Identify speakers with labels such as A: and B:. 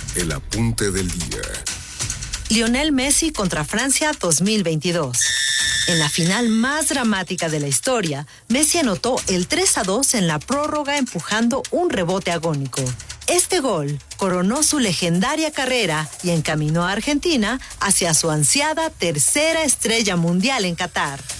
A: El apunte del día.
B: Lionel Messi contra Francia 2022. En la final más dramática de la historia, Messi anotó el 3-2 en la prórroga empujando un rebote agónico. Este gol coronó su legendaria carrera y encaminó a Argentina hacia su ansiada tercera estrella mundial en Qatar.